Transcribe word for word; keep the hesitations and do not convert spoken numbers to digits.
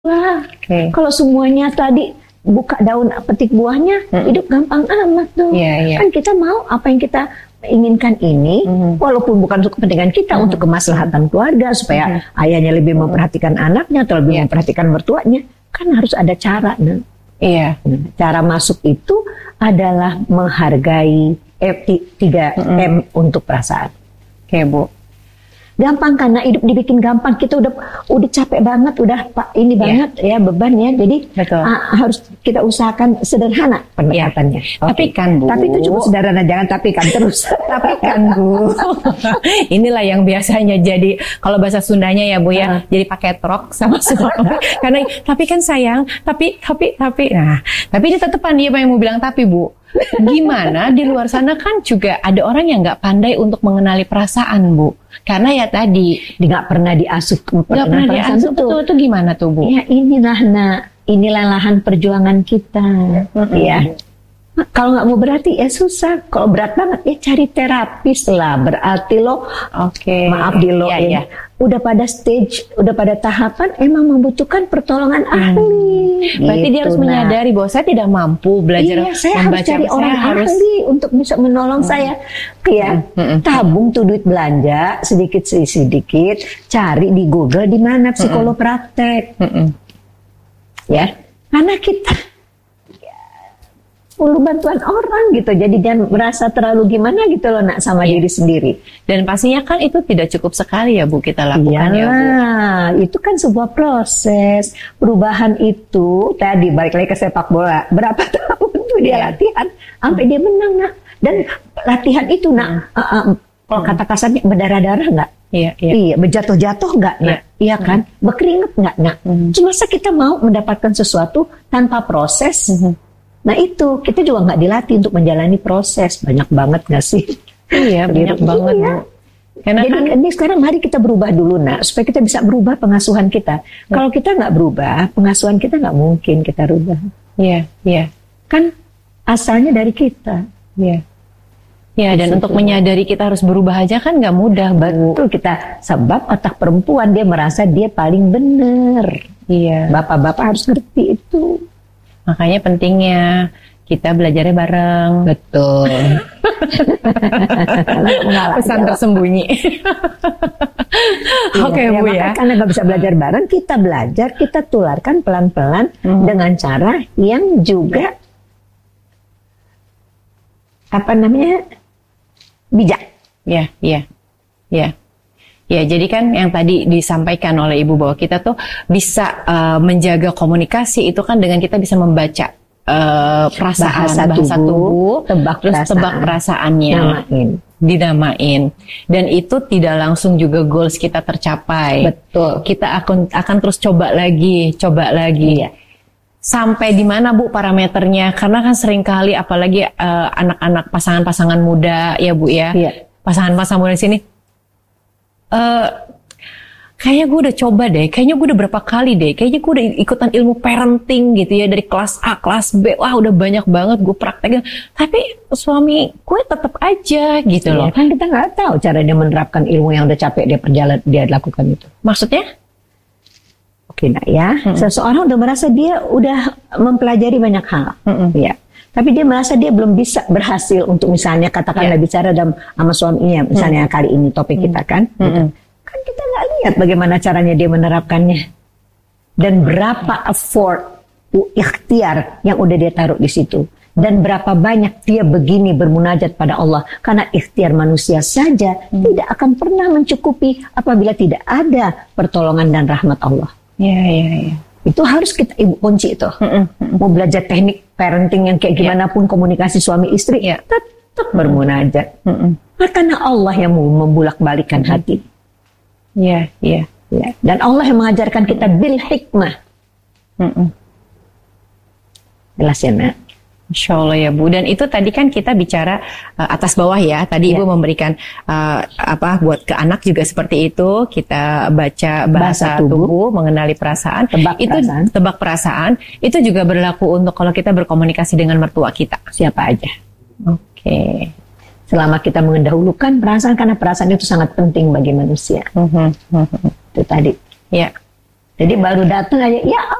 Wah, Okay. kalau semuanya tadi buka daun petik buahnya, Mm-mm. hidup gampang amat tuh. Iya, iya. Kan kita mau apa yang kita inginkan ini, Mm-mm. walaupun bukan untuk kepentingan kita, Mm-mm. untuk kemaslahatan keluarga, supaya Mm-mm. ayahnya lebih memperhatikan anaknya atau lebih Iya. memperhatikan mertuanya, kan harus ada cara. Nah, Iya. Nah, cara masuk itu adalah menghargai eh, ti- tiga M untuk perasaan. Oke, Bu. Gampang karena hidup dibikin gampang, kita udah udah capek banget, udah pak ini Iya. banget ya beban ya, jadi Betul. ah, harus kita usahakan sederhana pendekatannya. Iya. Tapi Oke. kan, Bu. Tapi itu cukup sederhana, jangan tapi kan terus. Tapi kan, Bu, inilah yang biasanya jadi, kalau bahasa Sundanya ya, Bu ya, Ah. jadi pakai trok sama suami. Karena, tapi kan sayang, tapi, tapi, tapi, nah, tapi ini tetepan dia yang mau bilang tapi, Bu. Gimana di luar sana kan juga ada orang yang nggak pandai untuk mengenali perasaan, Bu. Karena ya tadi, Di- nggak pernah diasuh nggak pernah perasaan diasuh, betul. betul, itu gimana tuh, Bu? Ya inilah nak, inilah lahan perjuangan kita, Mm-mm. ya. Kalau nggak mau berarti ya susah. Kalau berat banget ya cari terapis lah. Berarti lo, Oke. maaf di lo, Iya, ya, iya. udah pada stage, udah pada tahapan emang membutuhkan pertolongan ahli. Berarti dia Gitu, harus Nak. menyadari bahwa saya tidak mampu belajar Iya, saya harus membaca. cari Saya orang harus ahli untuk bisa menolong saya. Ya, Mm-mm. tabung tuh duit belanja sedikit sedikit, cari di Google di mana psikolog praktek. Mm-mm. Ya, karena kita ya, perlu bantuan orang gitu, jadi jangan merasa terlalu gimana gitu loh nak sama Iya. diri sendiri. Dan pastinya kan itu tidak cukup sekali ya, Bu, kita lakukan ya, Bu. Iyalah, itu kan sebuah proses perubahan itu. Tadi balik lagi ke sepak bola, berapa tahun tuh dia Iya. latihan sampai dia menang nak. Dan latihan itu nak, uh, uh, kalau kata kasarnya berdarah-darah nggak? Iya, iya. Iya, berjatuh-jatuh nggak nak? Iya kan? Berkeringat nggak nak? Hmm. Cuma masa kita mau mendapatkan sesuatu tanpa proses? Nah itu, kita juga nggak dilatih untuk menjalani proses. Banyak banget nggak sih? Iya, banyak Iya. banget, Bu. Karena Jadi kan ini sekarang mari kita berubah dulu nak, supaya kita bisa berubah pengasuhan kita. Kalau kita nggak berubah, pengasuhan kita nggak mungkin kita rubah. iya, iya, Kan asalnya dari kita. iya. Ya, dan untuk menyadari kita harus berubah aja kan nggak mudah, Bu. Betul kita, sebab otak perempuan dia merasa dia paling benar. Iya. Bapak-bapak harus ngerti itu. Makanya pentingnya kita belajarnya bareng. Betul. Pesan tersembunyi. Oke, Bu ya. Karena nggak bisa belajar bareng, kita belajar, kita tularkan pelan-pelan Hmm. dengan cara yang juga apa namanya bijak. Iya, iya, iya. Ya, jadi kan yang tadi disampaikan oleh Ibu bahwa kita tuh bisa uh, menjaga komunikasi itu kan dengan kita bisa membaca uh, perasaan, Bahasa bahasa, tubuh, tubuh, tebak terus perasaan. tebak perasaannya, Namain. dinamain, dan itu tidak langsung juga goals kita tercapai. Betul. Kita akan akan terus coba lagi, coba lagi. Iya. Sampai di mana, Bu, parameternya? Karena kan seringkali apalagi uh, anak-anak pasangan-pasangan muda ya, Bu ya. Iya. Pasangan-pasangan muda di sini eh kayaknya gue udah coba deh, kayaknya gue udah berapa kali deh, kayaknya gue udah ikutan ilmu parenting gitu ya, dari kelas A, kelas B, wah udah banyak banget gue praktekin, tapi suami gue tetap aja gitu Ya, loh. kan kita nggak tahu cara dia menerapkan ilmu yang udah capek dia perjalanan dia lakukan itu. Maksudnya? Oke, nah ya, seseorang udah merasa dia udah mempelajari banyak hal, Mm-mm. ya. Tapi dia merasa dia belum bisa berhasil untuk misalnya katakanlah Ya. bicara dalam sama suaminya, misalnya kali ini topik kita kan, gitu. Mm-mm. Kan kita nggak lihat bagaimana caranya dia menerapkannya dan berapa effort, u- ikhtiar yang udah dia taruh di situ. Dan berapa banyak dia begini bermunajat pada Allah. Karena ikhtiar manusia saja tidak akan pernah mencukupi apabila tidak ada pertolongan dan rahmat Allah. Ya, ya, ya. Itu harus kita ibu kunci itu. Mm-mm, mm-mm. Mau belajar teknik parenting yang kayak gimana pun komunikasi suami istri, Ya. tetap bermunajat. Mm-mm. Karena Allah yang mau membulak-balikan hati. Ya, ya. Ya. Dan Allah yang mengajarkan kita bil hikmah. Mm-mm. Jelas ya nak? Insya Allah ya, Bu. Dan itu tadi kan kita bicara uh, atas bawah ya. Tadi Ya. Ibu memberikan uh, apa buat ke anak juga seperti itu. Kita baca bahasa, Bahasa tubuh. tubuh. mengenali perasaan. Tebak itu perasaan. tebak perasaan. Itu juga berlaku untuk kalau kita berkomunikasi dengan mertua kita. Siapa aja. Oke. Selama kita mendahulukan perasaan, karena perasaan itu sangat penting bagi manusia. Mhm, mhm. Itu tadi. Ya. Jadi baru datang aja, ya